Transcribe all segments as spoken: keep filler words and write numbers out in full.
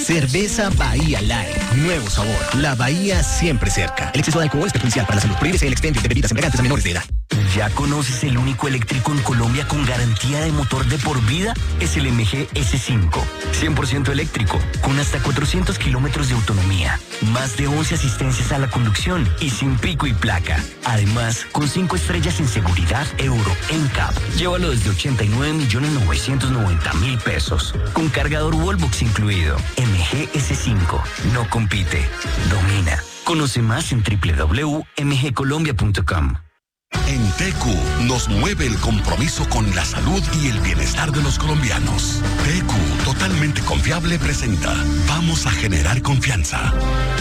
Cerveza Bahía Light. Nuevo sabor. La Bahía siempre cerca. El exceso de alcohol es perjudicial para la salud. Prohíbese el expendio de bebidas embriagantes a menores de edad. ¿Ya conoces el único eléctrico en Colombia con garantía de motor de por vida? Es el M G S cinco. cien por ciento eléctrico, con hasta cuatrocientos kilómetros de autonomía. Más de once asistencias a la conducción y sin pico y placa. Además, con cinco estrellas en seguridad Euro N C A P. Llévalo desde ochenta y nueve millones novecientos noventa mil pesos. Con cargador Wallbox incluido. M G S cinco. No compite. Domina. Conoce más en doble u doble u doble u punto m g colombia punto com. En T Q nos mueve el compromiso con la salud y el bienestar de los colombianos. T Q, totalmente confiable, presenta Vamos a generar confianza.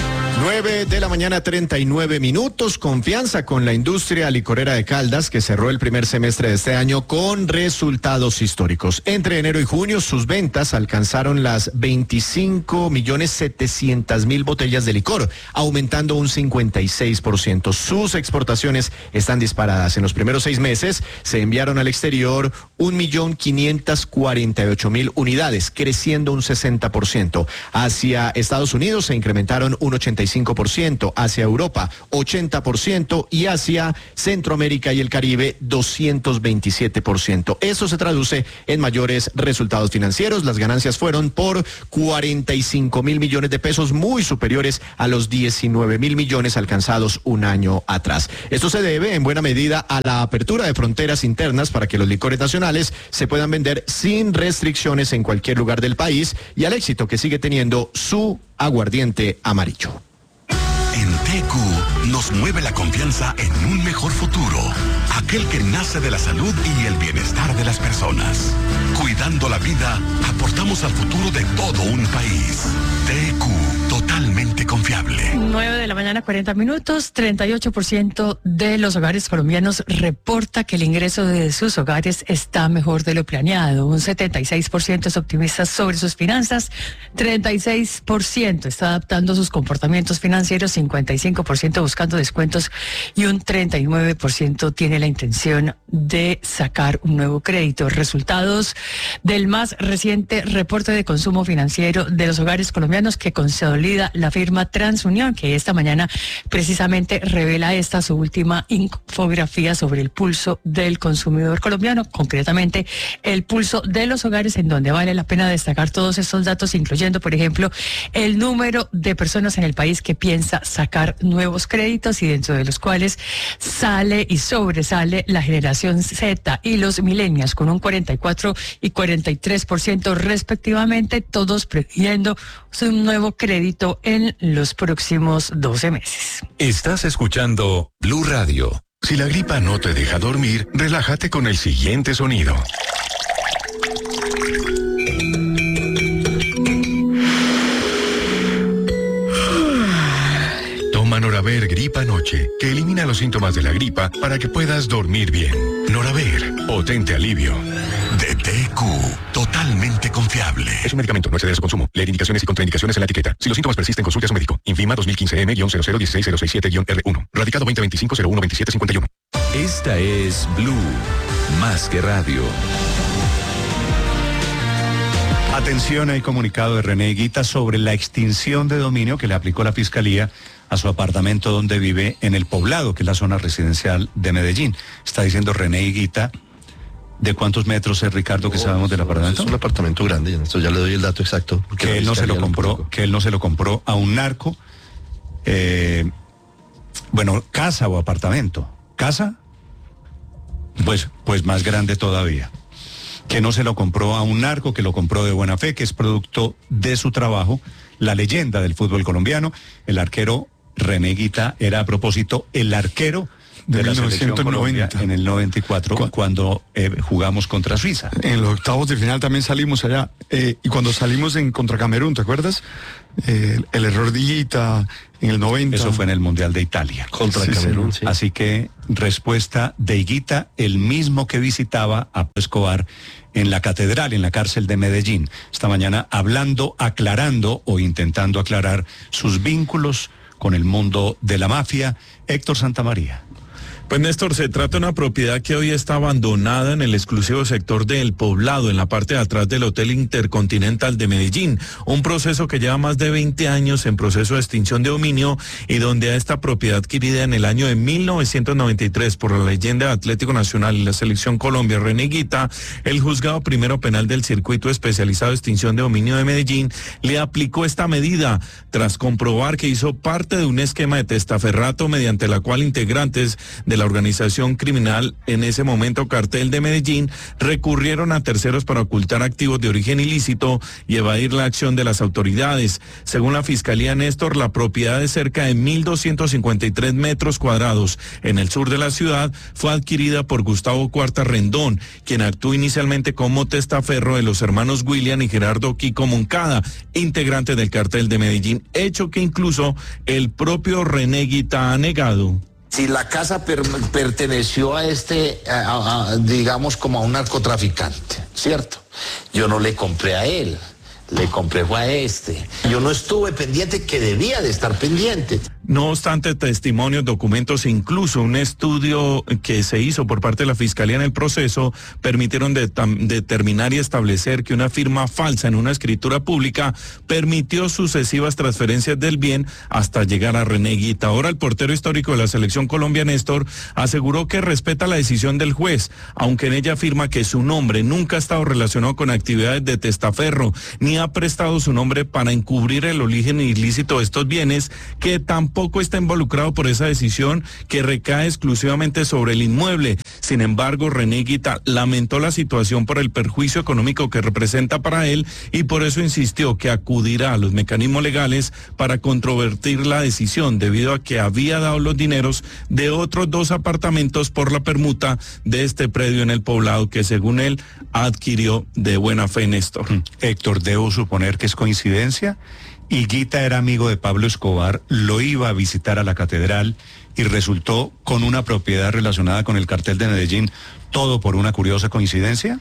nueve de la mañana, treinta y nueve minutos. Confianza con la industria licorera de Caldas, que cerró el primer semestre de este año con resultados históricos. Entre enero y junio, sus ventas alcanzaron las veinticinco millones setecientas mil botellas de licor, aumentando un cincuenta y seis por ciento. Sus exportaciones están disparadas. En los primeros seis meses se enviaron al exterior un millón quinientas cuarenta y ocho mil unidades, creciendo un sesenta por ciento. Hacia Estados Unidos se incrementaron un ochenta y cinco por ciento, hacia Europa ochenta por ciento y hacia Centroamérica y el Caribe doscientos veintisiete por ciento. Eso se traduce en mayores resultados financieros. Las ganancias fueron por cuarenta y cinco mil millones de pesos, muy superiores a los diecinueve mil millones alcanzados un año atrás. Esto se debe en buena medida a la apertura de fronteras internas para que los licores nacionales se puedan vender sin restricciones en cualquier lugar del país y al éxito que sigue teniendo su aguardiente amarillo. En T Q nos mueve la confianza en un mejor futuro, aquel que nace de la salud y el bienestar de las personas. Cuidando la vida, aportamos al futuro de todo un país. T Q, totalmente confiable. nueve de la mañana, cuarenta minutos. treinta y ocho por ciento de los hogares colombianos reporta que el ingreso de sus hogares está mejor de lo planeado. Un setenta y seis por ciento es optimista sobre sus finanzas, treinta y seis por ciento está adaptando sus comportamientos financieros, cincuenta y cinco por ciento buscando descuentos y un treinta y nueve por ciento tiene la intención de sacar un nuevo crédito. Resultados del más reciente reporte de consumo financiero de los hogares colombianos que consolida la firma TransUnión, que esta mañana precisamente revela esta su última infografía sobre el pulso del consumidor colombiano, concretamente el pulso de los hogares, en donde vale la pena destacar todos estos datos, incluyendo, por ejemplo, el número de personas en el país que piensa sacar nuevos créditos y dentro de los cuales sale y sobresale la generación Z y los millennials con un cuarenta y cuatro y cuarenta y tres por ciento respectivamente, todos previendo un nuevo crédito en los próximos doce meses. Estás escuchando Blue Radio. Si la gripa no te deja dormir, relájate con el siguiente sonido. Toma Noraver Gripa Noche, que elimina los síntomas de la gripa para que puedas dormir bien. Noraver, potente alivio. De T Q, totalmente confiable. Es un medicamento, no exceder su consumo. Leer indicaciones y contraindicaciones en la etiqueta. Si los síntomas persisten, consulte a su médico. Infima dos mil quince M cero cero uno seis cero seis siete R uno. Radicado veinte veinticinco cero uno veintisiete cincuenta y uno. Esta es Blue, más que radio. Atención, hay comunicado de René Higuita sobre la extinción de dominio que le aplicó la Fiscalía a su apartamento donde vive en El Poblado, que es la zona residencial de Medellín. Está diciendo René Higuita. ¿De cuántos metros es, Ricardo, que oh, sabemos del apartamento? Es un apartamento grande, esto ya le doy el dato exacto. Que él no se lo compró, que él no se lo compró a un narco. Eh, bueno, casa o apartamento. ¿Casa? Pues, pues más grande todavía. Que no se lo compró a un narco, que lo compró de buena fe, que es producto de su trabajo. La leyenda del fútbol colombiano, el arquero René Higuita, era a propósito el arquero de, de la selección Colombia en el noventa y cuatro, Cu cuando eh, jugamos contra Suiza. En los octavos de final también salimos allá, eh, y cuando salimos en contra Camerún, ¿te acuerdas? Eh, el error de Higuita en el noventa. Eso fue en el Mundial de Italia. Contra sí, Camerún, sí. Así que, respuesta de Higuita, el mismo que visitaba a Escobar en la catedral, en la cárcel de Medellín. Esta mañana hablando, aclarando o intentando aclarar sus vínculos con el mundo de la mafia. Héctor Santamaría. Pues Néstor, se trata de una propiedad que hoy está abandonada en el exclusivo sector de El Poblado, en la parte de atrás del Hotel Intercontinental de Medellín, un proceso que lleva más de veinte años en proceso de extinción de dominio y donde a esta propiedad adquirida en el año de mil novecientos noventa y tres por la leyenda de Atlético Nacional y la Selección Colombia, René Guita, el juzgado primero penal del circuito especializado de extinción de dominio de Medellín le aplicó esta medida tras comprobar que hizo parte de un esquema de testaferrato mediante la cual integrantes de la organización criminal, en ese momento Cartel de Medellín, recurrieron a terceros para ocultar activos de origen ilícito y evadir la acción de las autoridades. Según la Fiscalía, Néstor, la propiedad de cerca de mil doscientos cincuenta y tres metros cuadrados en el sur de la ciudad fue adquirida por Gustavo Cuarta Rendón, quien actuó inicialmente como testaferro de los hermanos William y Gerardo Kiko Moncada, integrantes del Cartel de Medellín, hecho que incluso el propio René Guita ha negado. Si la casa per perteneció a este, a, a, digamos, como a un narcotraficante, ¿cierto? Yo no le compré a él, le compré fue a este. Yo no estuve pendiente que debía de estar pendiente. No obstante, testimonios, documentos, incluso un estudio que se hizo por parte de la Fiscalía en el proceso, permitieron de determinar y establecer que una firma falsa en una escritura pública permitió sucesivas transferencias del bien hasta llegar a René Guita. Ahora el portero histórico de la Selección Colombia, Néstor, aseguró que respeta la decisión del juez, aunque en ella afirma que su nombre nunca ha estado relacionado con actividades de testaferro, ni ha prestado su nombre para encubrir el origen ilícito de estos bienes, que tampoco Tampoco está involucrado por esa decisión que recae exclusivamente sobre el inmueble. Sin embargo, René Guita lamentó la situación por el perjuicio económico que representa para él y por eso insistió que acudirá a los mecanismos legales para controvertir la decisión, debido a que había dado los dineros de otros dos apartamentos por la permuta de este predio en El Poblado que, según él, adquirió de buena fe, Néstor. Héctor, ¿debo suponer que es coincidencia? Y Guita era amigo de Pablo Escobar, lo iba a visitar a la catedral y resultó con una propiedad relacionada con el Cartel de Medellín, todo por una curiosa coincidencia.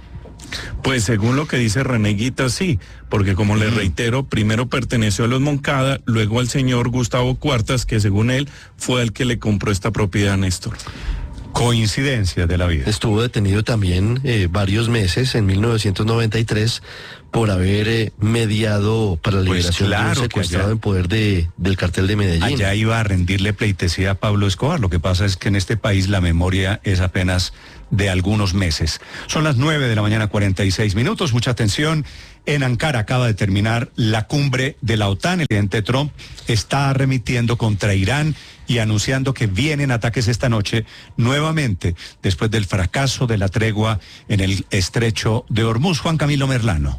Pues según lo que dice René Guita, sí, porque como le reitero, primero perteneció a los Moncada, luego al señor Gustavo Cuartas, que según él fue el que le compró esta propiedad, Néstor. Coincidencia de la vida. Estuvo detenido también eh, varios meses en mil novecientos noventa y tres por haber eh, mediado para la liberación pues claro de un secuestrado allá, en poder de, del Cartel de Medellín. Allá iba a rendirle pleitesía a Pablo Escobar. Lo que pasa es que en este país la memoria es apenas de algunos meses. Son las nueve de la mañana, cuarenta y seis minutos. Mucha atención. En Ankara acaba de terminar la cumbre de la OTAN. El presidente Trump está arremetiendo contra Irán y anunciando que vienen ataques esta noche nuevamente después del fracaso de la tregua en el estrecho de Hormuz. Juan Camilo Merlano.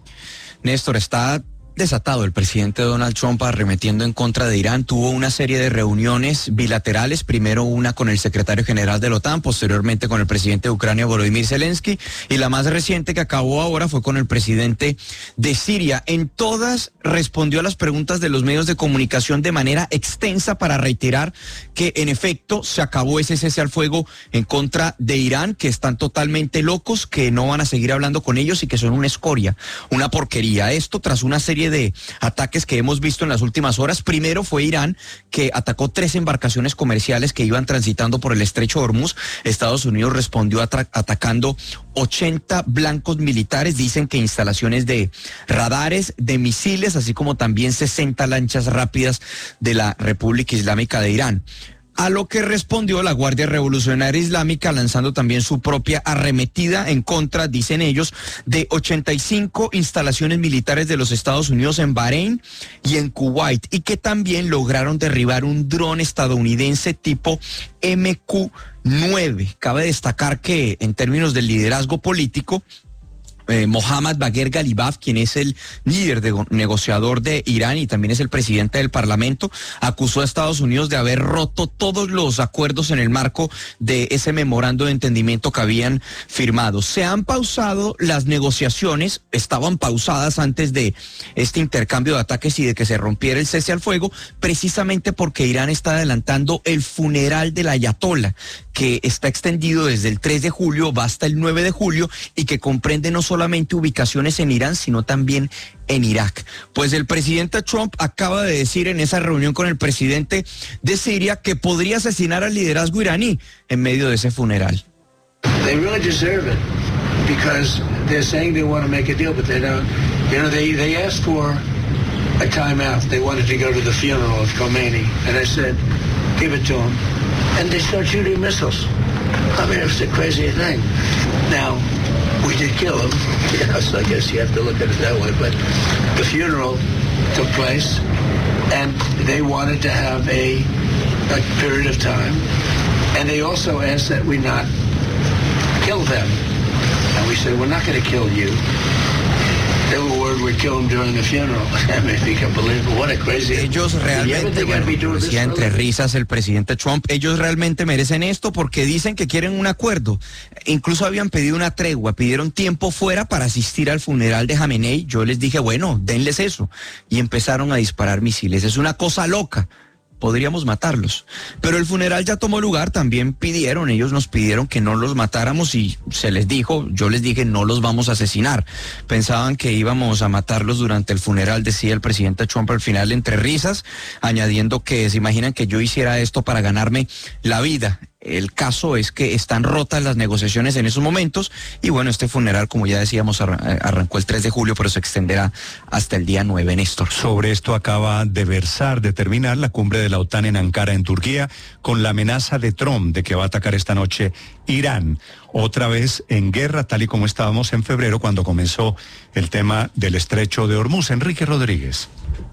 Néstor, está desatado el presidente Donald Trump arremetiendo en contra de Irán. Tuvo una serie de reuniones bilaterales, primero una con el secretario general de la OTAN, posteriormente con el presidente de Ucrania, Volodymyr Zelensky, y la más reciente que acabó ahora fue con el presidente de Siria. En todas respondió a las preguntas de los medios de comunicación de manera extensa para reiterar que en efecto se acabó ese cese al fuego en contra de Irán, que están totalmente locos, que no van a seguir hablando con ellos y que son una escoria, una porquería. Esto tras una serie de ataques que hemos visto en las últimas horas. Primero fue Irán, que atacó tres embarcaciones comerciales que iban transitando por el estrecho de Hormuz. Estados Unidos respondió atacando ochenta blancos militares, dicen que instalaciones de radares, de misiles, así como también sesenta lanchas rápidas de la República Islámica de Irán. A lo que respondió la Guardia Revolucionaria Islámica lanzando también su propia arremetida en contra, dicen ellos, de ochenta y cinco instalaciones militares de los Estados Unidos en Bahrein y en Kuwait, y que también lograron derribar un dron estadounidense tipo M Q nueve. Cabe destacar que en términos del liderazgo político, Eh, Mohammad Bagher Ghalibaf, quien es el líder de, negociador de Irán y también es el presidente del Parlamento, acusó a Estados Unidos de haber roto todos los acuerdos en el marco de ese memorando de entendimiento que habían firmado. Se han pausado las negociaciones, estaban pausadas antes de este intercambio de ataques y de que se rompiera el cese al fuego, precisamente porque Irán está adelantando el funeral del ayatollah, que está extendido desde el tres de julio, va hasta el nueve de julio y que comprende no solo solamente ubicaciones en Irán, sino también en Irak. Pues el presidente Trump acaba de decir en esa reunión con el presidente de Siria que podría asesinar al liderazgo iraní en medio de ese funeral. They really deserve it because they're saying they want to make a deal, but they don't. You know, they they asked for a timeout. They wanted to go to the funeral of Khomeini, and I said, give it to them. And they start shooting missiles. I mean, it's a crazy thing. Now, we did kill him, you know, so I guess you have to look at it that way. But the funeral took place, and they wanted to have a, a period of time. And they also asked that we not kill them. And we said, we're not going to kill you. They were worried we'd kill them during the funeral. I mean, if you can believe it, what a crazy... Ellos realmente, bueno, decía entre risas el presidente Trump, ellos realmente merecen esto porque dicen que quieren un acuerdo. Incluso habían pedido una tregua, pidieron tiempo fuera para asistir al funeral de Khamenei. Yo les dije, bueno, denles eso. Y empezaron a disparar misiles. Es una cosa loca. Podríamos matarlos. Pero el funeral ya tomó lugar, también pidieron, ellos nos pidieron que no los matáramos y se les dijo, yo les dije, no los vamos a asesinar. Pensaban que íbamos a matarlos durante el funeral, decía el presidente Trump al final entre risas, añadiendo que se imaginan que yo hiciera esto para ganarme la vida. El caso es que están rotas las negociaciones en esos momentos y bueno, este funeral, como ya decíamos, arrancó el tres de julio, pero se extenderá hasta el día nueve, Néstor. Sobre esto acaba de versar, de terminar la cumbre de la OTAN en Ankara, en Turquía, con la amenaza de Trump de que va a atacar esta noche Irán. Otra vez en guerra, tal y como estábamos en febrero cuando comenzó el tema del estrecho de Hormuz. Enrique Rodríguez.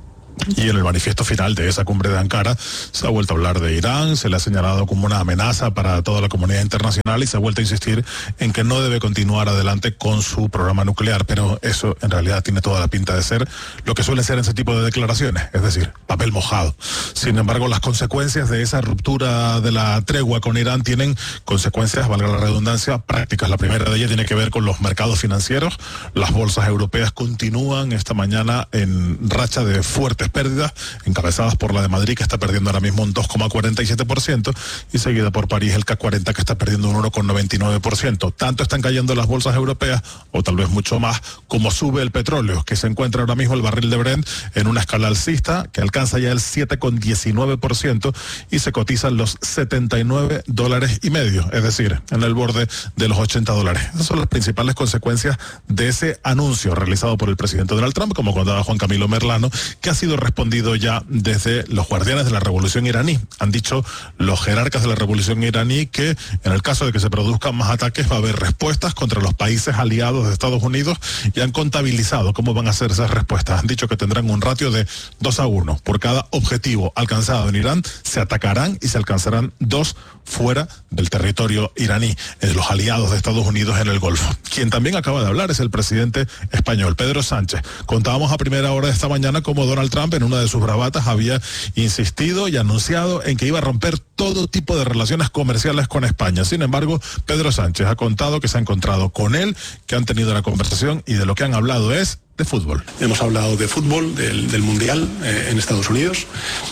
Y en el manifiesto final de esa cumbre de Ankara se ha vuelto a hablar de Irán, se le ha señalado como una amenaza para toda la comunidad internacional y se ha vuelto a insistir en que no debe continuar adelante con su programa nuclear, pero eso en realidad tiene toda la pinta de ser lo que suele ser ese tipo de declaraciones, es decir, papel mojado. Sin embargo, las consecuencias de esa ruptura de la tregua con Irán tienen consecuencias, valga la redundancia, prácticas. La primera de ellas tiene que ver con los mercados financieros. Las bolsas europeas continúan esta mañana en racha de fuertes pérdidas, encabezadas por la de Madrid, que está perdiendo ahora mismo un dos coma cuarenta y siete por ciento, y seguida por París, el C A C cuarenta, que está perdiendo un uno coma noventa y nueve por ciento. Tanto están cayendo las bolsas europeas, o tal vez mucho más, como sube el petróleo, que se encuentra ahora mismo el barril de Brent en una escala alcista, que alcanza ya el siete coma diecinueve por ciento, y se cotizan los setenta y nueve dólares y medio, es decir, en el borde de los ochenta dólares. Esas son las principales consecuencias de ese anuncio realizado por el presidente Donald Trump, como contaba Juan Camilo Merlano, que ha sido respondido ya desde los guardianes de la revolución iraní. Han dicho los jerarcas de la revolución iraní que en el caso de que se produzcan más ataques va a haber respuestas contra los países aliados de Estados Unidos y han contabilizado cómo van a ser esas respuestas. Han dicho que tendrán un ratio de dos a uno. Por cada objetivo alcanzado en Irán se atacarán y se alcanzarán dos fuera del territorio iraní, en los aliados de Estados Unidos en el Golfo. Quien también acaba de hablar es el presidente español, Pedro Sánchez. Contábamos a primera hora de esta mañana cómo Donald Trump en una de sus bravatas había insistido y anunciado en que iba a romper todo tipo de relaciones comerciales con España. Sin embargo, Pedro Sánchez ha contado que se ha encontrado con él, que han tenido la conversación y de lo que han hablado es de fútbol. Hemos hablado de fútbol, del, del Mundial eh, en Estados Unidos.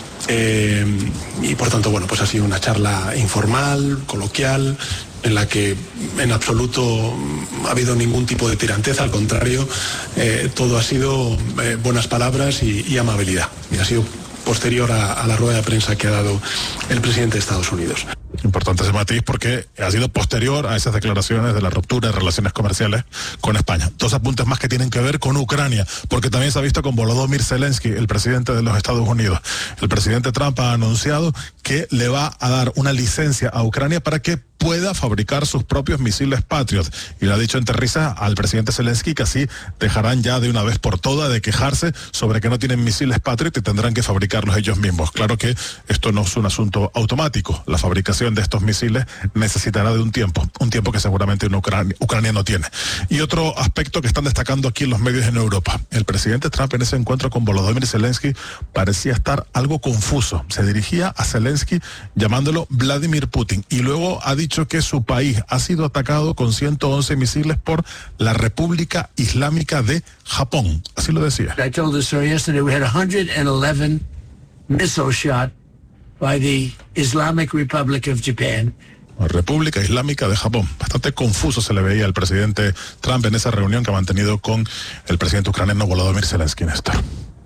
Eh, y por tanto, bueno, pues ha sido una charla informal, coloquial, en la que en absoluto ha habido ningún tipo de tiranteza, al contrario, eh, todo ha sido eh, buenas palabras y, y amabilidad. Y ha sido posterior a, a la rueda de prensa que ha dado el presidente de Estados Unidos. Importante ese matiz porque ha sido posterior a esas declaraciones de la ruptura de relaciones comerciales con España. Dos apuntes más que tienen que ver con Ucrania, porque también se ha visto con Volodymyr Zelensky, el presidente de los Estados Unidos. El presidente Trump ha anunciado que le va a dar una licencia a Ucrania para que pueda fabricar sus propios misiles Patriot. Y le ha dicho entre risas al presidente Zelensky que así dejarán ya de una vez por todas de quejarse sobre que no tienen misiles Patriot y tendrán que fabricarlos ellos mismos. Claro que esto no es un asunto automático. La fabricación de estos misiles necesitará de un tiempo, un tiempo que seguramente Ucrania, Ucrania no tiene. Y otro aspecto que están destacando aquí en los medios en Europa. El presidente Trump en ese encuentro con Volodymyr Zelensky parecía estar algo confuso. Se dirigía a Zelensky llamándolo Vladimir Putin y luego ha dicho que su país ha sido atacado con ciento once misiles por la República Islámica de Japón. Así lo decía. I told the story yesterday. We had one hundred eleven missiles shot by the Islamic Republic of Japan República Islámica de Japón. Bastante confuso se le veía al presidente Trump en esa reunión que ha mantenido con el presidente ucraniano Volodymyr Zelensky, Néstor.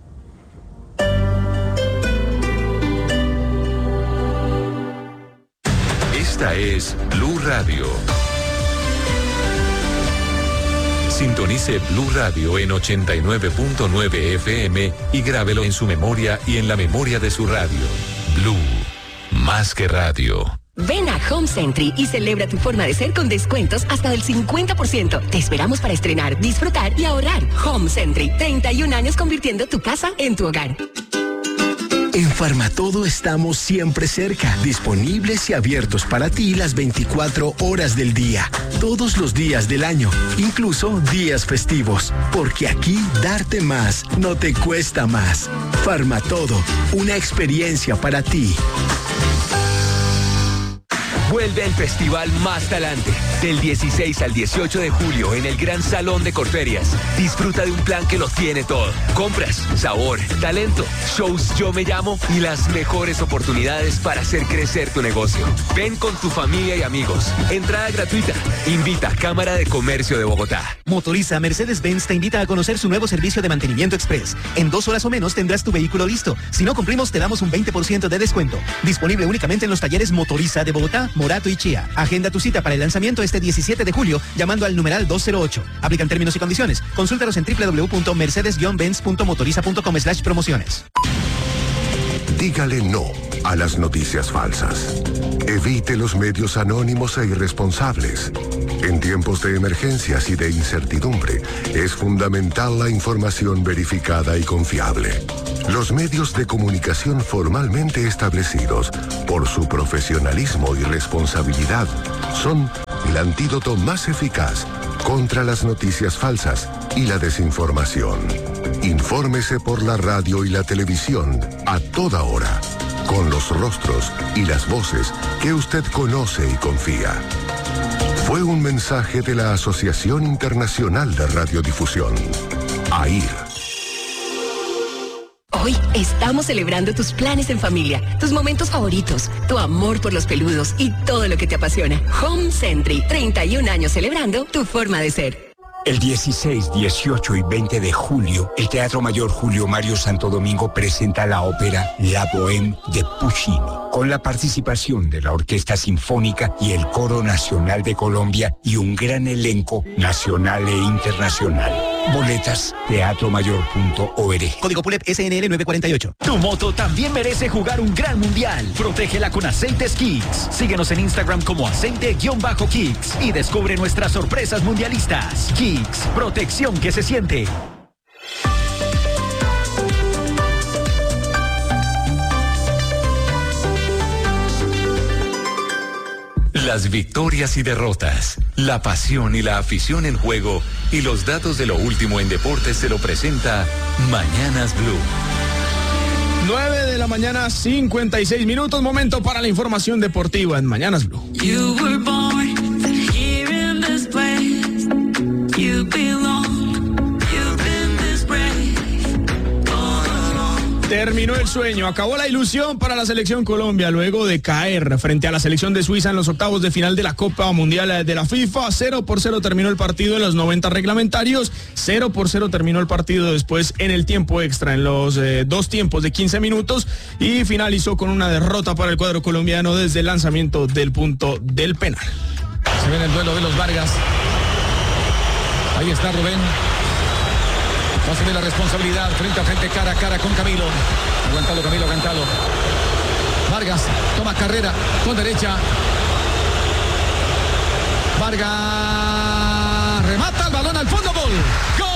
Esta es Blue Radio. Sintonice Blue Radio en ochenta y nueve punto nueve F M y grábelo en su memoria y en la memoria de su radio. Blue, más que radio. Ven a Home Sentry y celebra tu forma de ser con descuentos hasta del cincuenta por ciento. Te esperamos para estrenar, disfrutar y ahorrar. Home Sentry, treinta y un años convirtiendo tu casa en tu hogar. En Farmatodo estamos siempre cerca, disponibles y abiertos para ti las veinticuatro horas del día, todos los días del año, incluso días festivos, porque aquí darte más no te cuesta más. Farmatodo, una experiencia para ti. Vuelve el festival Más Talante, del dieciséis al dieciocho de julio en el Gran Salón de Corferias. Disfruta de un plan que lo tiene todo. Compras, sabor, talento, shows Yo Me Llamo y las mejores oportunidades para hacer crecer tu negocio. Ven con tu familia y amigos. Entrada gratuita. Invita Cámara de Comercio de Bogotá. Motoriza Mercedes-Benz te invita a conocer su nuevo servicio de mantenimiento express. En dos horas o menos tendrás tu vehículo listo. Si no cumplimos, te damos un veinte por ciento de descuento. Disponible únicamente en los talleres Motoriza de Bogotá, Morato y Chía. Agenda tu cita para el lanzamiento este diecisiete de julio llamando al numeral dos cero ocho. Aplican términos y condiciones. Consúltalos en doble u doble u doble u punto mercedes guion benz punto motoriza punto com slash promociones. Dígale no a las noticias falsas. Evite los medios anónimos e irresponsables. En tiempos de emergencias y de incertidumbre, es fundamental la información verificada y confiable. Los medios de comunicación formalmente establecidos por su profesionalismo y responsabilidad son el antídoto más eficaz contra las noticias falsas y la desinformación. Infórmese por la radio y la televisión a toda hora, con los rostros y las voces que usted conoce y confía. Fue un mensaje de la Asociación Internacional de Radiodifusión, A I R. Hoy estamos celebrando tus planes en familia, tus momentos favoritos, tu amor por los peludos y todo lo que te apasiona. Home Sentry, treinta y un años celebrando tu forma de ser. El dieciséis, dieciocho y veinte de julio, el Teatro Mayor Julio Mario Santo Domingo presenta la ópera La Bohème de Puccini, con la participación de la Orquesta Sinfónica y el Coro Nacional de Colombia y un gran elenco nacional e internacional. Boletas, teatro mayor punto org. Código P U L E P S N L nueve cuarenta y ocho. Tu moto también merece jugar un gran mundial. Protégela con Aceites Kicks. Síguenos en Instagram como aceite-kicks y descubre nuestras sorpresas mundialistas. Kicks, protección que se siente. Las victorias y derrotas, la pasión y la afición en juego y los datos de lo último en deportes se lo presenta Mañanas Blue. nueve de la mañana, cincuenta y seis minutos, momento para la información deportiva en Mañanas Blue. You were born here in this place. You belong. Terminó el sueño, acabó la ilusión para la selección Colombia luego de caer frente a la selección de Suiza en los octavos de final de la Copa Mundial de la FIFA. Cero por cero terminó el partido en los noventa reglamentarios, cero por cero terminó el partido después en el tiempo extra, en los eh, dos tiempos de quince minutos, y finalizó con una derrota para el cuadro colombiano desde el lanzamiento del punto del penal. Se viene el duelo de los Vargas. Ahí está Rubén. No se ve la responsabilidad, frente a frente, cara a cara con Camilo. Aguantalo, Camilo, aguantalo. Vargas toma carrera con derecha. Vargas remata el balón al fondo, gol. ¡Gol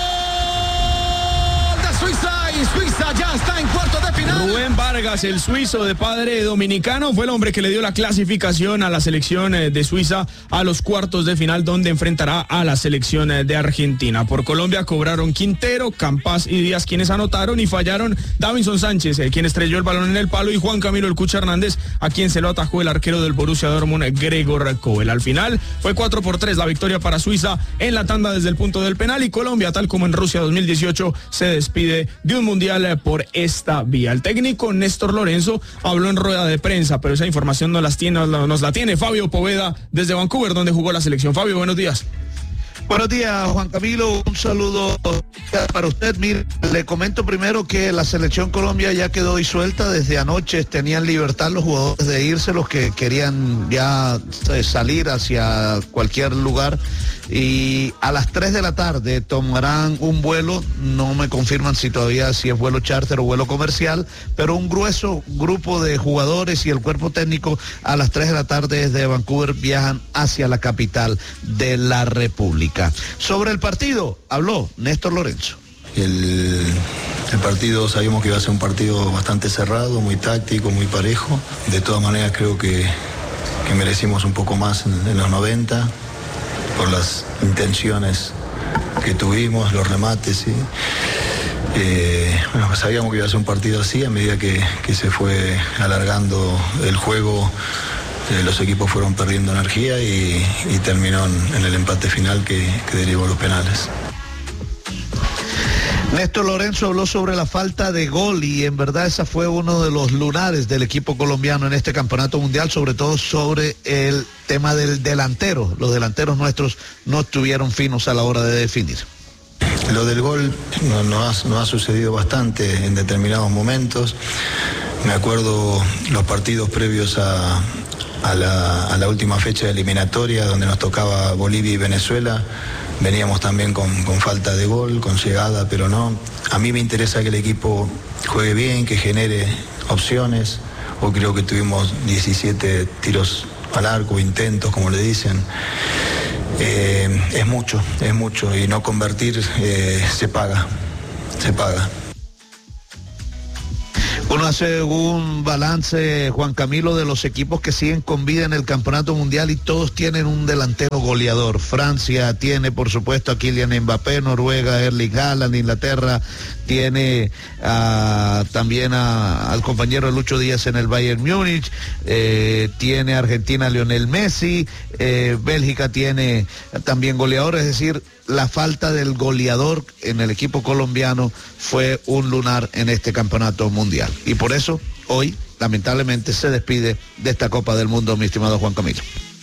de Suiza! Y Suiza ya está en cuartos de final. Rubén Vargas, el suizo de padre dominicano, fue el hombre que le dio la clasificación a la selección de Suiza a los cuartos de final, donde enfrentará a la selección de Argentina. Por Colombia cobraron Quintero, Campas y Díaz, quienes anotaron, y fallaron Davinson Sánchez, el quien estrelló el balón en el palo, y Juan Camilo El Cucha Hernández, a quien se lo atajó el arquero del Borussia Dortmund, Gregor Kobel. Al final fue cuatro por tres la victoria para Suiza en la tanda desde el punto del penal, y Colombia, tal como en Rusia dos mil dieciocho, se despide de un mundial por esta vía. El técnico Néstor Lorenzo habló en rueda de prensa, pero esa información no las tiene, nos la tiene Fabio Poveda desde Vancouver, donde jugó la selección. Fabio, buenos días. Buenos días, Juan Camilo, un saludo para usted. Mire, le comento primero que la selección Colombia ya quedó disuelta desde anoche, tenían libertad los jugadores de irse, los que querían ya salir hacia cualquier lugar, y a las tres de la tarde tomarán un vuelo, no me confirman si todavía si es vuelo charter o vuelo comercial, pero un grueso grupo de jugadores y el cuerpo técnico a las tres de la tarde desde Vancouver viajan hacia la capital de la República. Sobre el partido habló Néstor Lorenzo. El, el partido sabíamos que iba a ser un partido bastante cerrado, muy táctico, muy parejo. De todas maneras creo que, que merecimos un poco más en, en los noventa por las intenciones que tuvimos, los remates. ¿Sí? Eh, bueno, sabíamos que iba a ser un partido así. A medida que, que se fue alargando el juego, eh, los equipos fueron perdiendo energía y, y terminó en, en el empate final que, que derivó los penales. Néstor Lorenzo habló sobre la falta de gol y en verdad esa fue uno de los lunares del equipo colombiano en este campeonato mundial, sobre todo sobre el tema del delantero. Los delanteros nuestros no estuvieron finos a la hora de definir. Lo del gol no, no, ha, no ha sucedido bastante en determinados momentos. Me acuerdo los partidos previos a, a, la, a la última fecha de eliminatoria donde nos tocaba Bolivia y Venezuela. Veníamos también con, con falta de gol, con llegada, pero no. A mí me interesa que el equipo juegue bien, que genere opciones. Hoy creo que tuvimos diecisiete tiros al arco, intentos, como le dicen. Eh, es mucho, es mucho, y no convertir eh, se paga, se paga. Uno hace un balance, Juan Camilo, de los equipos que siguen con vida en el campeonato mundial y todos tienen un delantero goleador. Francia tiene, por supuesto, a Kylian Mbappé, Noruega, Erling Haaland, Inglaterra tiene uh, también a, al compañero Lucho Díaz en el Bayern Múnich, eh, tiene Argentina a Lionel Messi, eh, Bélgica tiene también goleador, es decir, la falta del goleador en el equipo colombiano fue un lunar en este campeonato mundial. Y por eso hoy, lamentablemente, se despide de esta Copa del Mundo, mi estimado Juan Camilo.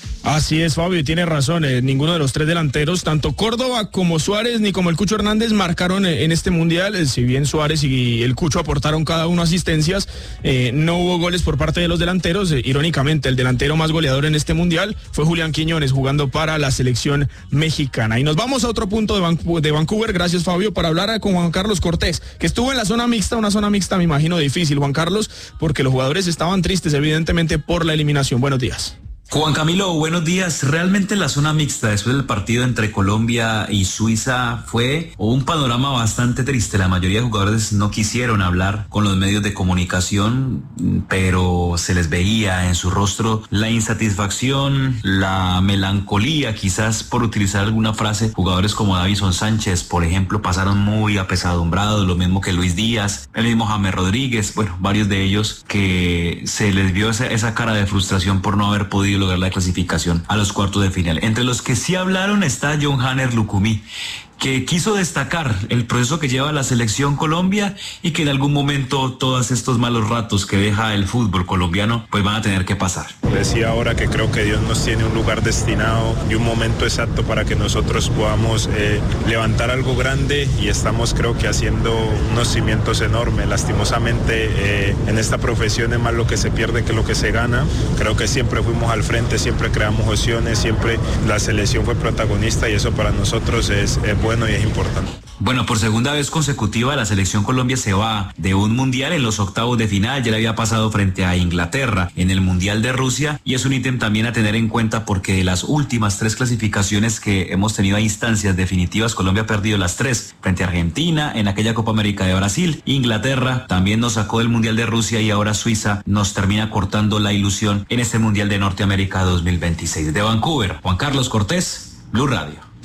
Así es, Fabio, y tiene razón, eh, ninguno de los tres delanteros, tanto Córdoba como Suárez ni como el Cucho Hernández marcaron eh, en este mundial. Eh, si bien Suárez y el Cucho aportaron cada uno asistencias, eh, no hubo goles por parte de los delanteros. Eh, irónicamente, el delantero más goleador en este mundial fue Julián Quiñones, jugando para la selección mexicana. Y nos vamos a otro punto de, Van de Vancouver, gracias Fabio, para hablar con Juan Carlos Cortés, que estuvo en la zona mixta, una zona mixta me imagino difícil, Juan Carlos, porque los jugadores estaban tristes evidentemente por la eliminación. Buenos días. Juan Camilo, buenos días. Realmente la zona mixta después del partido entre Colombia y Suiza fue un panorama bastante triste. La mayoría de jugadores no quisieron hablar con los medios de comunicación, pero se les veía en su rostro la insatisfacción, la melancolía, quizás por utilizar alguna frase. Jugadores como Davison Sánchez, por ejemplo, pasaron muy apesadumbrados, lo mismo que Luis Díaz, el mismo James Rodríguez, bueno, varios de ellos que se les vio esa, esa cara de frustración por no haber podido lograr la clasificación a los cuartos de final. Entre los que sí hablaron está John Hanner Lucumí, que quiso destacar el proceso que lleva la selección Colombia y que en algún momento todos estos malos ratos que deja el fútbol colombiano pues van a tener que pasar. Decía ahora que creo que Dios nos tiene un lugar destinado y un momento exacto para que nosotros podamos eh, levantar algo grande, y estamos creo que haciendo unos cimientos enormes. Lastimosamente eh, en esta profesión es más lo que se pierde que lo que se gana. Creo que siempre fuimos al frente, siempre creamos opciones, siempre la selección fue protagonista, y eso para nosotros es, es bueno. Bueno, y es importante. Bueno, por segunda vez consecutiva la selección Colombia se va de un mundial en los octavos de final. Ya le había pasado frente a Inglaterra en el Mundial de Rusia, y es un ítem también a tener en cuenta porque de las últimas tres clasificaciones que hemos tenido a instancias definitivas, Colombia ha perdido las tres, frente a Argentina en aquella Copa América de Brasil, Inglaterra también nos sacó del Mundial de Rusia, y ahora Suiza nos termina cortando la ilusión en este Mundial de Norteamérica dos mil veintiséis. De Vancouver, Juan Carlos Cortés, Blue Radio.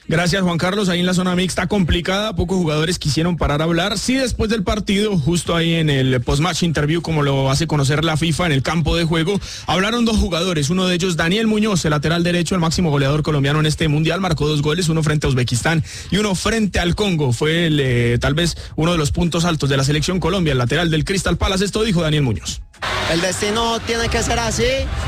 Gracias, Juan Carlos. Ahí en la zona mixta complicada, pocos jugadores quisieron parar a hablar. Sí, después del partido, justo ahí en el post-match interview, como lo hace conocer la FIFA en el campo de juego, hablaron dos jugadores. Uno de ellos, Daniel Muñoz, el lateral derecho, el máximo goleador colombiano en este mundial, marcó dos goles, uno frente a Uzbekistán y uno frente al Congo. Fue el, eh, tal vez uno de los puntos altos de la selección Colombia, el lateral del Crystal Palace. Esto dijo Daniel Muñoz. El destino tiene que ser así.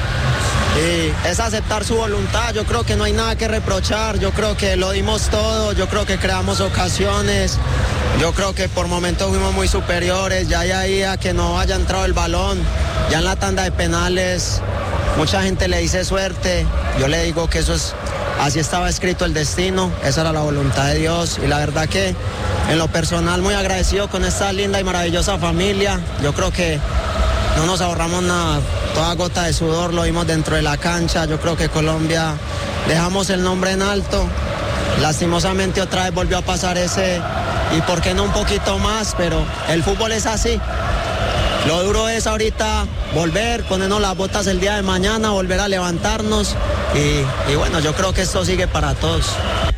Y es aceptar su voluntad. Yo creo que no hay nada que reprochar, yo creo que lo dimos todo, yo creo que creamos ocasiones, yo creo que por momentos fuimos muy superiores, ya ahí a que no haya entrado el balón, ya en la tanda de penales mucha gente le dice suerte, yo le digo que eso es, así estaba escrito el destino, esa era la voluntad de Dios y la verdad que en lo personal muy agradecido con esta linda y maravillosa familia, yo creo que no nos ahorramos nada, toda gota de sudor lo vimos dentro de la cancha, yo creo que Colombia dejamos el nombre en alto, lastimosamente otra vez volvió a pasar ese, y por qué no un poquito más, pero el fútbol es así, lo duro es ahorita volver, ponernos las botas el día de mañana, volver a levantarnos, y, y bueno, yo creo que esto sigue para todos.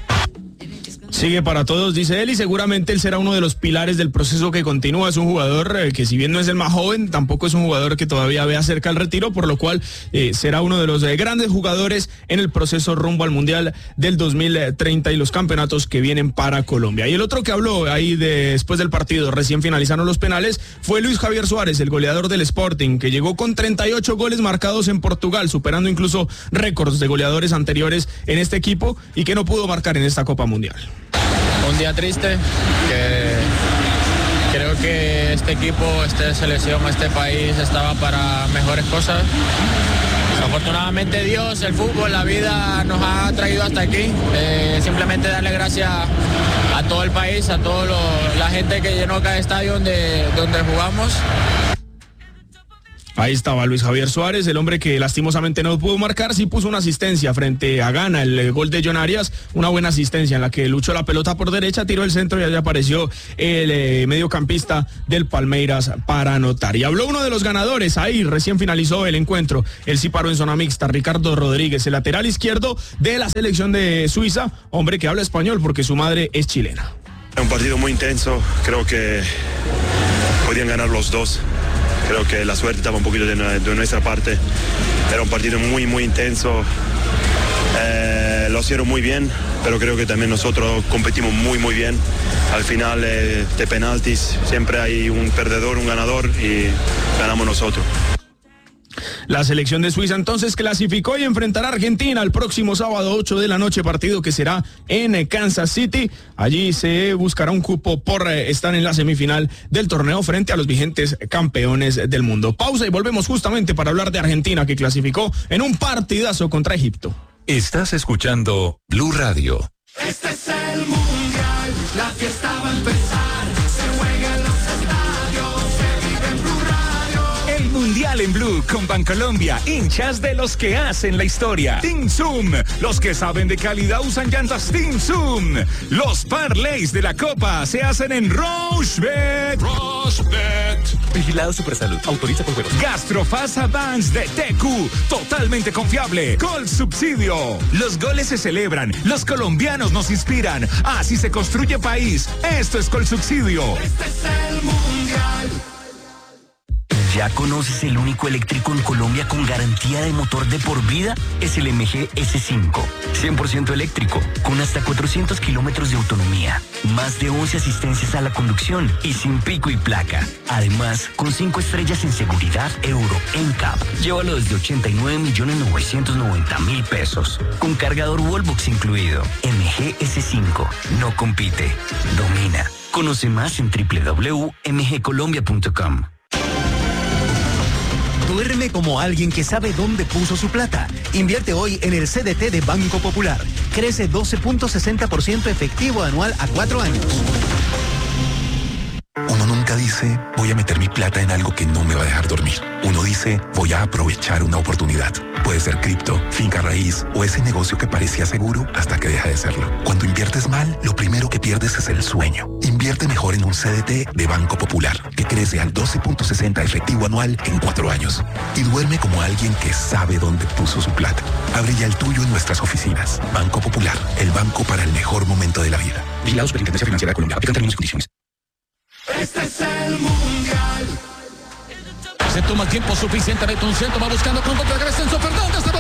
Sigue para todos, dice él, y seguramente él será uno de los pilares del proceso que continúa. Es un jugador eh, que si bien no es el más joven, tampoco es un jugador que todavía vea cerca el retiro, por lo cual eh, será uno de los eh, grandes jugadores en el proceso rumbo al Mundial del dos mil treinta y los campeonatos que vienen para Colombia. Y el otro que habló ahí de, después del partido, recién finalizaron los penales, fue Luis Javier Suárez, el goleador del Sporting, que llegó con treinta y ocho goles marcados en Portugal, superando incluso récords de goleadores anteriores en este equipo y que no pudo marcar en esta Copa Mundial. Un día triste, que creo que este equipo, esta selección, este país estaba para mejores cosas. Afortunadamente Dios, el fútbol, la vida nos ha traído hasta aquí. Eh, simplemente darle gracias a todo el país, a toda la gente que llenó cada estadio donde, donde jugamos. Ahí estaba Luis Javier Suárez, el hombre que lastimosamente no pudo marcar, sí puso una asistencia frente a Ghana, el gol de John Arias, una buena asistencia en la que luchó la pelota por derecha, tiró el centro y allá apareció el eh, mediocampista del Palmeiras para anotar. Y habló uno de los ganadores, ahí recién finalizó el encuentro, él sí paró en zona mixta, Ricardo Rodríguez, el lateral izquierdo de la selección de Suiza, hombre que habla español porque su madre es chilena. Un partido muy intenso, creo que podían ganar los dos. Creo que la suerte estaba un poquito de, de nuestra parte. Era un partido muy, muy intenso. Eh, lo hicieron muy bien, pero creo que también nosotros competimos muy, muy bien. Al final eh, de penaltis siempre hay un perdedor, un ganador y ganamos nosotros. La selección de Suiza entonces clasificó y enfrentará a Argentina el próximo sábado ocho de la noche, partido que será en Kansas City. Allí se buscará un cupo por estar en la semifinal del torneo frente a los vigentes campeones del mundo. Pausa y volvemos justamente para hablar de Argentina, que clasificó en un partidazo contra Egipto. Estás escuchando Blue Radio. Este es el mundial, la fiesta va a empezar, se juega en los estadios, se vive en Blue Radio. El Mundial en Blue con Bancolombia, hinchas de los que hacen la historia. Team Zoom, los que saben de calidad usan llantas Team Zoom. Los parlays de la Copa se hacen en Rochebet. Rochebet. Vigilado Supersalud, autoriza por juegos. Gastrofasa Vans de T Q, totalmente confiable. Gol Subsidio. Los goles se celebran, los colombianos nos inspiran. Así se construye país. Esto es Gol Subsidio. Este es el mundial. ¿Ya conoces el único eléctrico en Colombia con garantía de motor de por vida? Es el M G S cinco. cien por ciento eléctrico, con hasta cuatrocientos kilómetros de autonomía. Más de once asistencias a la conducción y sin pico y placa. Además, con cinco estrellas en seguridad Euro N C A P. Llévalo desde ochenta y nueve millones novecientos noventa mil pesos. Con cargador Wallbox incluido. M G S cinco. No compite. Domina. Conoce más en doble u doble u doble u punto m g colombia punto com. Duerme como alguien que sabe dónde puso su plata. Invierte hoy en el C D T de Banco Popular. Crece doce punto sesenta por ciento efectivo anual a cuatro años. Uno nunca dice dice, voy a meter mi plata en algo que no me va a dejar dormir. Uno dice, voy a aprovechar una oportunidad. Puede ser cripto, finca raíz o ese negocio que parecía seguro hasta que deja de serlo. Cuando inviertes mal, lo primero que pierdes es el sueño. Invierte mejor en un C D T de Banco Popular, que crece al doce punto sesenta efectivo anual en cuatro años. Y duerme como alguien que sabe dónde puso su plata. Abre ya el tuyo en nuestras oficinas. Banco Popular, el banco para el mejor momento de la vida. Vigilado Superintendencia Financiera de Colombia. Aplican términos y condiciones. Este es el Mundial. Se toma el tiempo suficiente. Beto un centro, va buscando con contra Crescenzo Fernández.